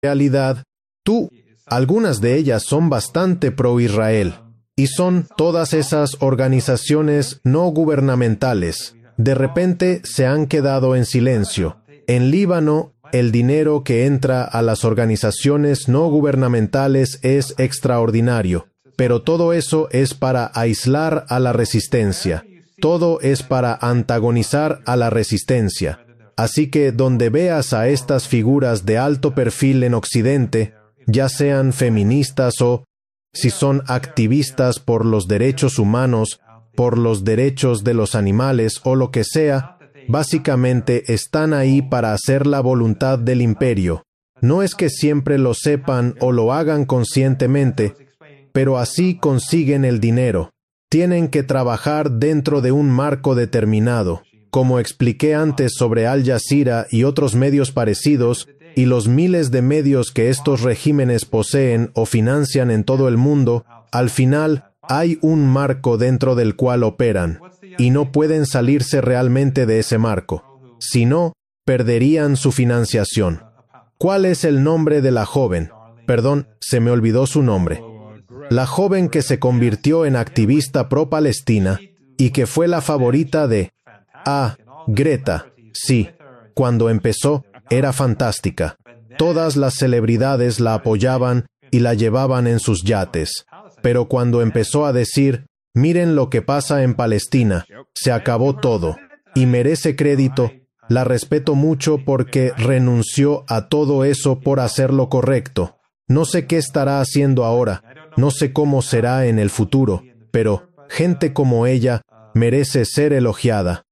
realidad, algunas de ellas son bastante pro-Israel, y son todas esas organizaciones no gubernamentales. De repente se han quedado en silencio. En Líbano, el dinero que entra a las organizaciones no gubernamentales es extraordinario, pero todo eso es para aislar a la resistencia. Todo es para antagonizar a la resistencia. Así que donde veas a estas figuras de alto perfil en Occidente, ya sean feministas o, si son activistas por los derechos humanos, por los derechos de los animales o lo que sea, básicamente están ahí para hacer la voluntad del imperio. No es que siempre lo sepan o lo hagan conscientemente, pero así consiguen el dinero. Tienen que trabajar dentro de un marco determinado. Como expliqué antes sobre Al Jazeera y otros medios parecidos, y los miles de medios que estos regímenes poseen o financian en todo el mundo, al final hay un marco dentro del cual operan, y no pueden salirse realmente de ese marco. Si no, perderían su financiación. ¿Cuál es el nombre de la joven? Perdón, se me olvidó su nombre. La joven que se convirtió en activista pro-Palestina y que fue la favorita de... Greta. Sí, cuando empezó, era fantástica. Todas las celebridades la apoyaban y la llevaban en sus yates. Pero cuando empezó a decir, miren lo que pasa en Palestina, se acabó todo. Y merece crédito, la respeto mucho porque renunció a todo eso por hacer lo correcto. No sé qué estará haciendo ahora, no sé cómo será en el futuro, pero gente como ella merece ser elogiada.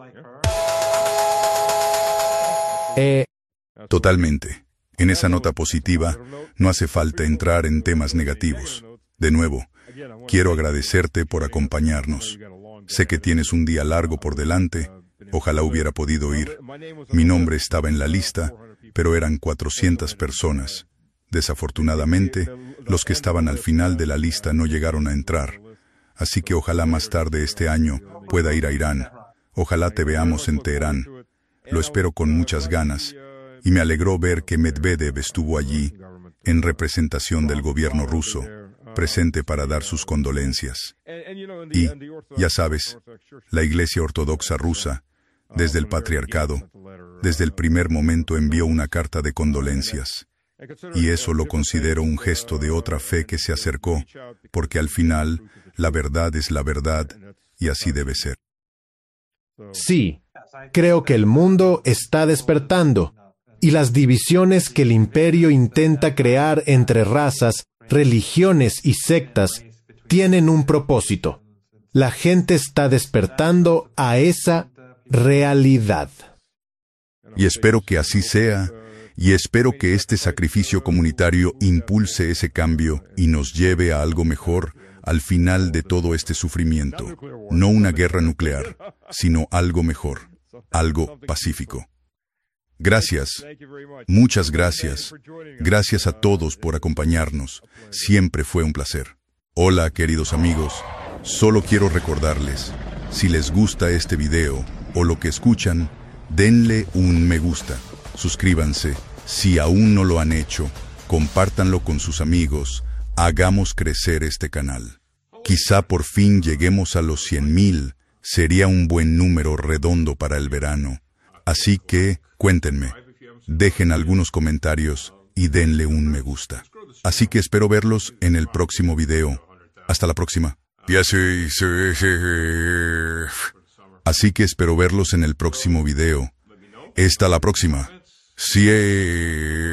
Totalmente. En esa nota positiva, no hace falta entrar en temas negativos. De nuevo, quiero agradecerte por acompañarnos. Sé que tienes un día largo por delante. Ojalá hubiera podido ir. Mi nombre estaba en la lista, pero eran 400 personas. Desafortunadamente, los que estaban al final de la lista no llegaron a entrar. Así que ojalá más tarde este año pueda ir a Irán. Ojalá te veamos en Teherán. Lo espero con muchas ganas. Y me alegró ver que Medvedev estuvo allí, en representación del gobierno ruso, presente para dar sus condolencias. Y, ya sabes, la Iglesia Ortodoxa rusa, desde el patriarcado, desde el primer momento envió una carta de condolencias. Y eso lo considero un gesto de otra fe que se acercó, porque al final, la verdad es la verdad, y así debe ser. Sí, creo que el mundo está despertando. Y las divisiones que el imperio intenta crear entre razas, religiones y sectas tienen un propósito. La gente está despertando a esa realidad. Y espero que así sea, y espero que este sacrificio comunitario impulse ese cambio y nos lleve a algo mejor al final de todo este sufrimiento. No una guerra nuclear, sino algo mejor, algo pacífico. Gracias. Muchas gracias. Gracias a todos por acompañarnos. Siempre fue un placer. Hola, queridos amigos. Solo quiero recordarles, si les gusta este video o lo que escuchan, denle un me gusta. Suscríbanse. Si aún no lo han hecho, compártanlo con sus amigos. Hagamos crecer este canal. Quizá por fin lleguemos a los 100,000. Sería un buen número redondo para el verano. Así que, cuéntenme, dejen algunos comentarios y denle un me gusta. Así que espero verlos en el próximo video. Hasta la próxima. Así que espero verlos en el próximo video. Hasta la próxima. Sí.